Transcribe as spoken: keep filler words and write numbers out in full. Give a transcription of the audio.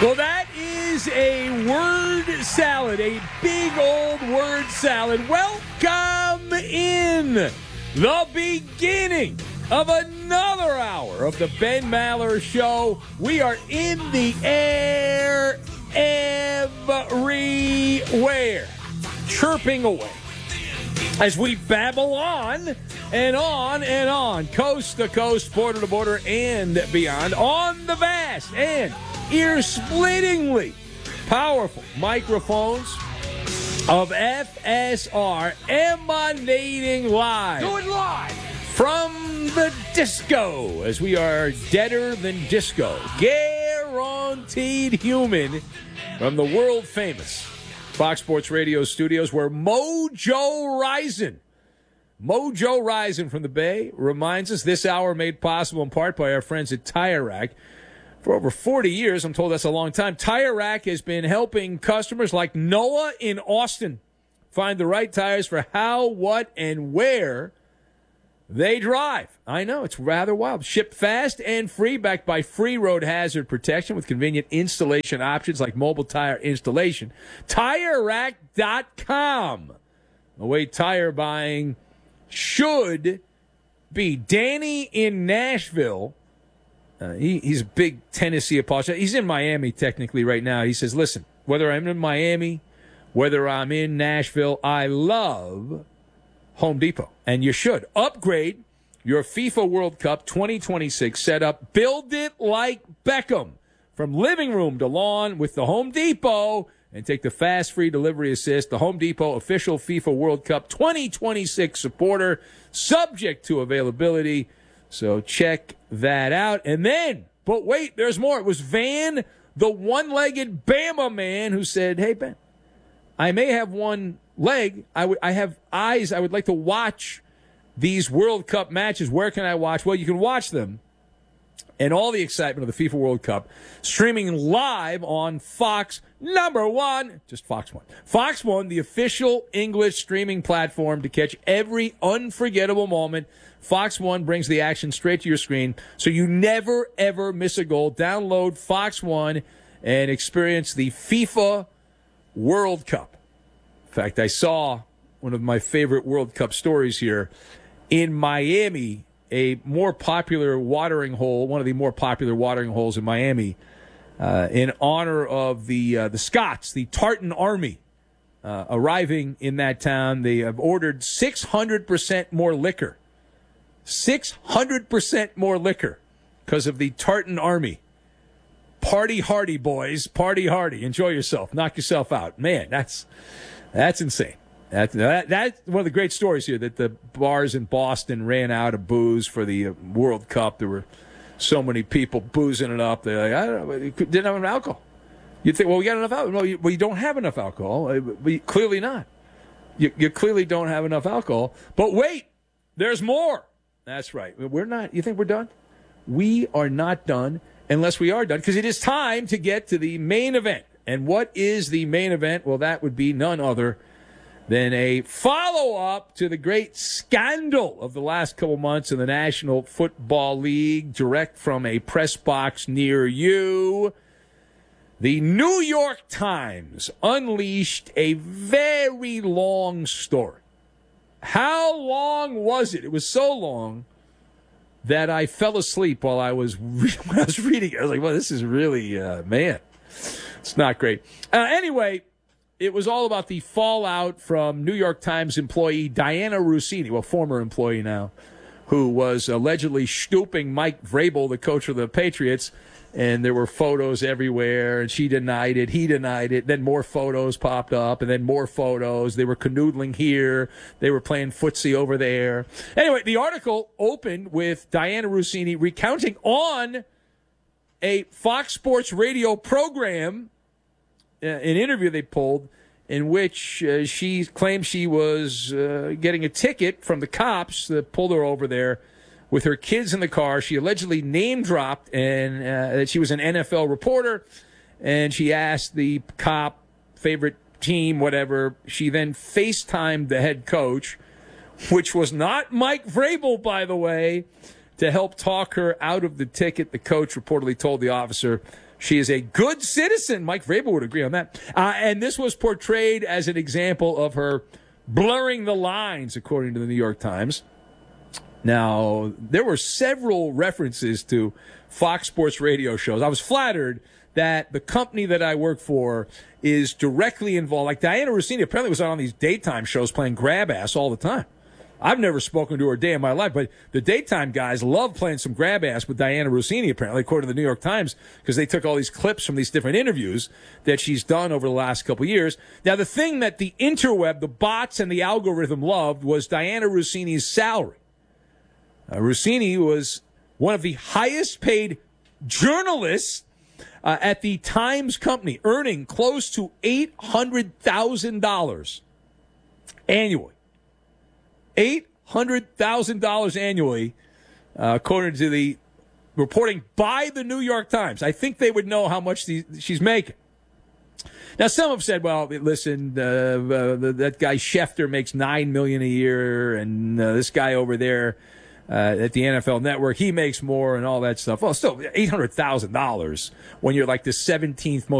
Well, that is a word salad, a big old word salad. Welcome in the beginning of another hour of the Ben Maller Show. We are in the air everywhere, chirping away as we babble on and on and on, coast to coast, border to border, and beyond, on the vast and ear-splittingly powerful microphones of F S R, emanating live. Do it live! From the disco, as we are deader than disco. Guaranteed human from the world-famous Fox Sports Radio studios, where Mojo Rising, Mojo Rising from the Bay, reminds us this hour made possible in part by our friends at Tire Rack. For over forty years, I'm told that's a long time, Tire Rack has been helping customers like Noah in Austin find the right tires for how, what, and where they drive. I know, it's rather wild. Shipped fast and free, backed by free road hazard protection with convenient installation options like mobile tire installation. Tire Rack dot com. The way tire buying should be. Danny in Nashville. Uh, he, he's a big Tennessee apologist. He's in Miami technically right now. He says, listen, whether I'm in Miami, whether I'm in Nashville, I love Home Depot. And you should. Upgrade your FIFA World Cup twenty twenty-six setup. Build it like Beckham. From living room to lawn with the Home Depot. And take the fast free delivery assist. The Home Depot official FIFA World Cup twenty twenty-six supporter. Subject to availability. So check that out. And then, but wait, there's more. It was Van, the one-legged Bama man, who said, hey, Ben, I may have one leg. I, w- I have eyes. I would like to watch these World Cup matches. Where can I watch? Well, you can watch them and all the excitement of the FIFA World Cup streaming live on Fox number one, just Fox One. Fox One, the official English streaming platform to catch every unforgettable moment. Fox One brings the action straight to your screen, so you never, ever miss a goal. Download Fox One and experience the FIFA World Cup. In fact, I saw one of my favorite World Cup stories here. In Miami, a more popular watering hole, one of the more popular watering holes in Miami, uh, in honor of the uh, the Scots, the Tartan Army, uh, arriving in that town. They have ordered six hundred percent more liquor. six hundred percent more liquor because of the Tartan Army. Party hardy, boys. Party hardy. Enjoy yourself. Knock yourself out. Man, that's that's insane. That, that, that's one of the great stories here, that the bars in Boston ran out of booze for the uh, World Cup. There were so many people boozing it up. They're like, I don't know, you didn't have enough alcohol. You'd think, well, we got enough alcohol. No, you, well, you don't have enough alcohol. Uh, but you, clearly not. You, you clearly don't have enough alcohol. But wait, there's more. That's right. We're not. You think we're done? We are not done unless we are done, because it is time to get to the main event. And what is the main event? Well, that would be none other than a follow-up to the great scandal of the last couple months in the National Football League, direct from a press box near you. The New York Times unleashed a very long story. How long was it? It was so long that I fell asleep while I was re- when I was reading it. I was like, well, this is really, uh, man, it's not great. Uh, anyway, it was all about the fallout from New York Times employee Diana Russini, well, former employee now, who was allegedly stooping Mike Vrabel, the coach of the Patriots, and there were photos everywhere, and she denied it, he denied it, then more photos popped up, and then more photos. They were canoodling here, they were playing footsie over there. Anyway, the article opened with Diana Russini recounting on a Fox Sports Radio program, uh, an interview they pulled, in which uh, she claimed she was uh, getting a ticket from the cops that pulled her over there with her kids in the car. She allegedly name-dropped and uh, that she was an N F L reporter, and she asked the cop, favorite team, whatever. She then FaceTimed the head coach, which was not Mike Vrabel, by the way, to help talk her out of the ticket. The coach reportedly told the officer She is a good citizen. Mike Vrabel would agree on that. Uh, and this was portrayed as an example of her blurring the lines, according to the New York Times. Now, there were several references to Fox Sports radio shows. I was flattered that the company that I work for is directly involved. Like Diana Russini apparently was on these daytime shows playing grab ass all the time. I've never spoken to her a day in my life, but the daytime guys love playing some grab ass with Diana Russini, apparently, according to the New York Times, because they took all these clips from these different interviews that she's done over the last couple of years. Now, the thing that the interweb, the bots, and the algorithm loved was Diana Russini's salary. Uh, Russini was one of the highest paid journalists uh, at the Times Company, earning close to eight hundred thousand dollars annually. eight hundred thousand dollars annually, uh, according to the reporting by the New York Times. I think they would know how much the, she's making. Now, some have said, well, listen, uh, uh, that guy Schefter makes nine million dollars a year, and uh, this guy over there uh, at the N F L Network, he makes more and all that stuff. Well, still, eight hundred thousand dollars when you're like the seventeenth most